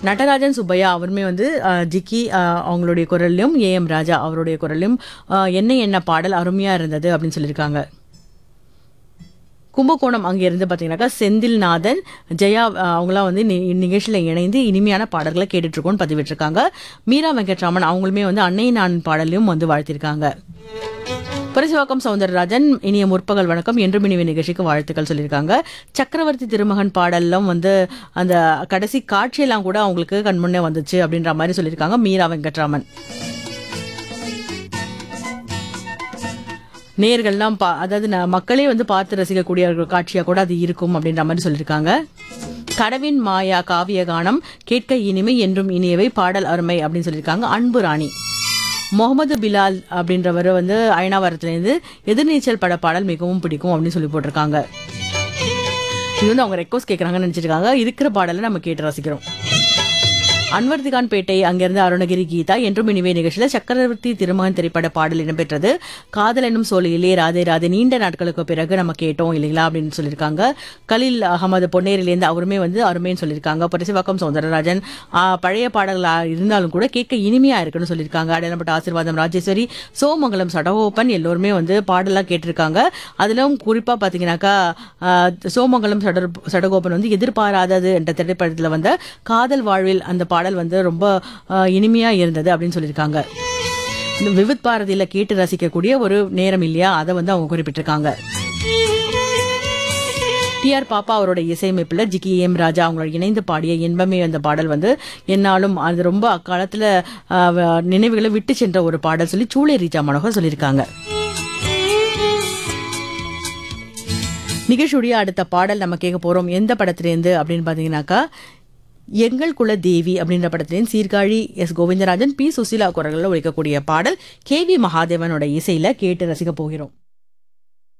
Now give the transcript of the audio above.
நடராஜன் சுப்பையா அவருமே வந்து ஜிக்கி அவங்களுடைய குரல்லையும் ஏஎம் ராஜா அவருடைய குரல்லையும் என்ன என்ன பாடல் அருமையா இருந்தது அப்படின்னு சொல்லியிருக்காங்க. கும்பகோணம் அங்கிருந்து பார்த்தீங்கன்னாக்கா செந்தில்நாதன் ஜெயா அவங்களாம் வந்து நிகழ்ச்சியில் இணைந்து இனிமையான பாடல்களை கேட்டுட்டு இருக்கோன்னு பதிவிட்டிருக்காங்க. மீரா வெங்கட்ராமன் அவங்களுமே வந்து அன்னை நான் பாடலையும் வந்து வாழ்த்திருக்காங்க. பரிசுவாக்கம் சவுந்தரராஜன் இனிய முற்பகல் வணக்கம் என்றும் இனிய நிகழ்ச்சிக்கு வாழ்த்துக்கள் சொல்லியிருக்காங்க. சக்கரவர்த்தி திருமகன் பாடல்லாம் வந்து அந்த கடைசி காட்சியெல்லாம் கூட அவங்களுக்கு கண்முன்னே வந்துச்சு அப்படின்ற மாதிரி சொல்லியிருக்காங்க மீரா வெங்கட்ராமன். நேர்கள்லாம் அதாவது மக்களே வந்து பார்த்து ரசிக்கக்கூடிய காட்சியா கூட அது இருக்கும் அப்படின்ற மாதிரி சொல்லியிருக்காங்க. கடவின் மாயா காவிய கானம் கேட்க இனிமை என்றும் இனியவை பாடல் அருமை அப்படின்னு சொல்லியிருக்காங்க அன்பு ராணி. முகமது பிலால் அப்படின்றவர் வந்து அயனாவரத்துலேருந்து எதிர்நீச்சல் பட பாடல் மிகவும் பிடிக்கும் அப்படின்னு சொல்லி போட்டிருக்காங்க. இது வந்து அவங்க ரெக்வஸ்ட் கேட்குறாங்கன்னு நினச்சிருக்காங்க. இருக்கிற பாடலை நம்ம கேட்டு ரசிக்கிறோம். அன்வர்திகான் பேட்டை அங்கிருந்து அருணகிரி கீதா என்றும் இனிவே நிகழ்ச்சியில் சக்கரவர்த்தி திருமகன் திரைப்பட பாடல் இடம்பெற்றது. காதல் என்னும் சோலையிலே ராதே ராதே நீண்ட நாட்களுக்கு பிறகு நம்ம கேட்டோம் இல்லைங்களா அப்படின்னு சொல்லியிருக்காங்க. கலீல் அகமது பொன்னேரிலேருந்து அவருமே வந்து அருமைன்னு சொல்லியிருக்காங்க. பரிசுவாக்கம் சௌந்தரராஜன் பழைய பாடல்களாக இருந்தாலும் கூட கேட்க இனிமையா இருக்குன்னு சொல்லியிருக்காங்க. அடையாளப்பட்ட ஆசீர்வாதம் ராஜேஸ்வரி சோமங்கலம் சடகோபன் எல்லோருமே வந்து பாடலாம் கேட்டிருக்காங்க. அதிலும் குறிப்பா பாத்தீங்கன்னாக்கா சோமங்கலம் சடகோபன் வந்து எதிர்பாராதது என்ற திரைப்படத்தில் வந்த காதல் வாழ்வில் அந்த பாடல் வந்து ரொம்ப இனிமையா இருந்தது அப்படின்னு சொல்லியிருக்காங்க. விவித் பாரதியில கேட்டு ரசிக்கக்கூடிய ஒரு நேரம் இல்லையா, அதை வந்து அவங்க குறிப்பிட்டிருக்காங்க. டிஆர் பாப்பா அவரோட இசையமைப்புல ஜிக்கி எம் ராஜா அவங்களோட இணைந்து பாடிய இன்பமே அந்த பாடல் வந்து என்னாலும் அது ரொம்ப அக்காலத்துல நினைவுகளை விட்டு சென்ற ஒரு பாடல் சொல்லி சூளை ரீஜா மனோகர் சொல்லியிருக்காங்க. நிகழ்ச்சியுடைய அடுத்த பாடல் நம்ம கேட்க போறோம். எந்த படத்திலேருந்து அப்படின்னு பாத்தீங்கன்னாக்கா எங்கள் குல தேவி அப்படின்ற படத்திலேயும் சீர்காழி எஸ் கோவிந்தராஜன் பி சுசீலா குரல்களில் ஒழிக்கக்கூடிய பாடல் KV மகாதேவனோட இசையில கேட்டு ரசிக்க போகிறோம்.